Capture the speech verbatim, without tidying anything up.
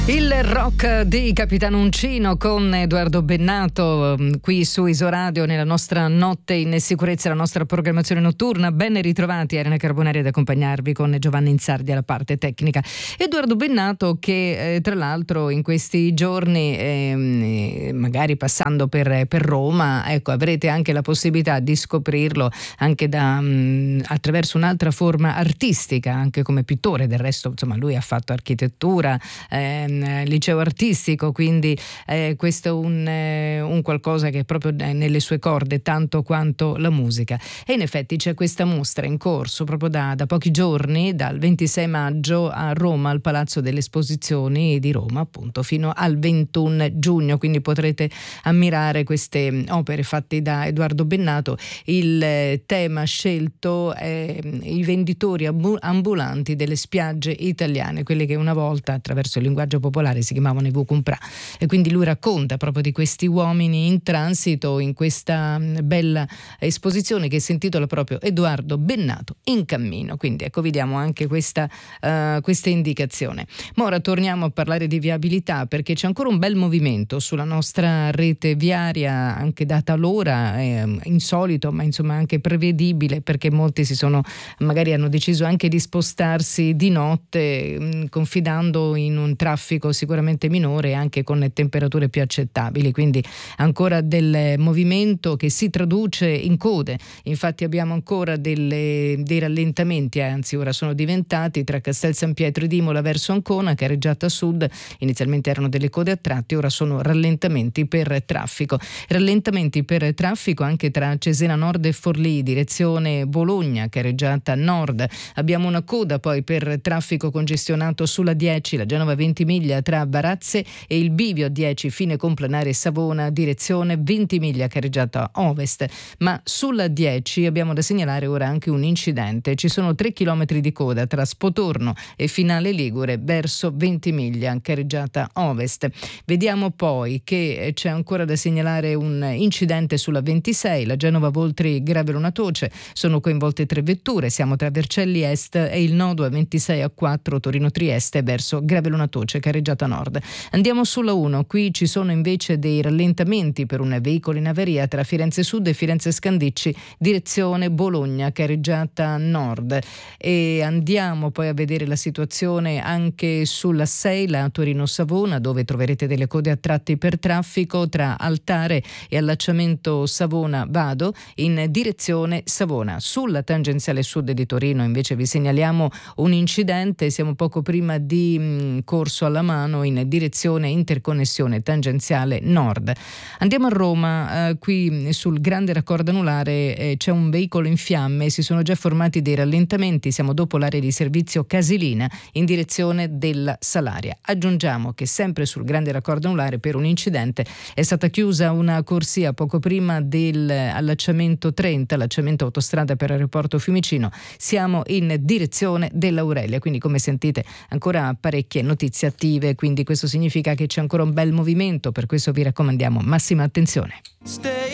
Il rock di Capitano Uncino con Edoardo Bennato qui su Isoradio nella nostra notte in sicurezza, la nostra programmazione notturna. Ben ritrovati, Elena Carbonari ad accompagnarvi con Giovanni Insardi alla parte tecnica. Edoardo Bennato che eh, tra l'altro in questi giorni eh, magari passando per, per Roma, ecco, avrete anche la possibilità di scoprirlo anche da, mh, attraverso un'altra forma artistica, anche come pittore. Del resto insomma lui ha fatto architettura, eh, liceo artistico, quindi eh, questo è un, eh, un qualcosa che è proprio nelle sue corde tanto quanto la musica. E in effetti c'è questa mostra in corso proprio da, da pochi giorni, dal ventisei maggio a Roma, al Palazzo delle Esposizioni di Roma, appunto fino al ventuno giugno, quindi potrete ammirare queste opere fatte da Edoardo Bennato. Il eh, tema scelto è i venditori ambulanti delle spiagge italiane, quelle che una volta attraverso il linguaggio popolare si chiamavano i Vucumpra, e quindi lui racconta proprio di questi uomini in transito in questa bella esposizione che si intitola proprio Edoardo Bennato in cammino. Quindi ecco, vediamo anche questa, uh, questa indicazione. Ma ora torniamo a parlare di viabilità, perché c'è ancora un bel movimento sulla nostra rete viaria, anche data l'ora, eh, insolito ma insomma anche prevedibile, perché molti si sono magari hanno deciso anche di spostarsi di notte, mh, confidando in un traffico sicuramente minore, anche con temperature più accettabili, quindi ancora del movimento che si traduce in code. Infatti abbiamo ancora delle, dei rallentamenti, anzi ora sono diventati, tra Castel San Pietro ed Imola verso Ancona, Carreggiata Sud, inizialmente erano delle code a tratti, ora sono rallentamenti per traffico. Rallentamenti per traffico anche tra Cesena Nord e Forlì, direzione Bologna, Carreggiata Nord. Abbiamo una coda poi per traffico congestionato sulla dieci, la Genova Ventimiglia tra Varazze e il bivio dieci fine Complanare Savona, direzione Ventimiglia, Carreggiata Ovest. Ma sulla dieci abbiamo da segnalare ora anche un incidente. Ci sono tre chilometri di coda tra Spotorno e Finale Ligure verso Ventimiglia, Carreggiata Ovest. Vediamo poi che c'è ancora da segnalare un incidente sulla ventisei, la Genova Voltri Gravelona Toce. Sono coinvolte tre vetture, siamo tra Vercelli Est e il nodo a ventisei A quattro Torino Trieste verso Gravelona Toce, Carreggiata Nord. Andiamo sulla uno, qui ci sono invece dei rallentamenti per un veicolo in averia tra Firenze Sud e Firenze Scandicci, direzione Bologna, Carreggiata Nord. E andiamo poi a vedere la situazione anche sulla sei, la Torino Savona, dove troverete delle code a tratti per traffico tra Altare e allacciamento Savona Vado in direzione Savona. Sulla tangenziale sud di Torino invece vi segnaliamo un incidente, siamo poco prima di mh, Corso alla Mano in direzione interconnessione tangenziale nord. Andiamo a Roma, eh, qui sul grande raccordo anulare eh, c'è un veicolo in fiamme, si sono già formati dei rallentamenti, siamo dopo l'area di servizio Casilina in direzione della Salaria. Aggiungiamo che sempre sul grande raccordo anulare per un incidente è stata chiusa una corsia poco prima dell'allacciamento trenta, allacciamento autostrada per aeroporto Fiumicino, siamo in direzione dell'Aurelia, quindi come sentite ancora parecchie notizie attive, quindi questo significa che c'è ancora un bel movimento, per questo vi raccomandiamo massima attenzione.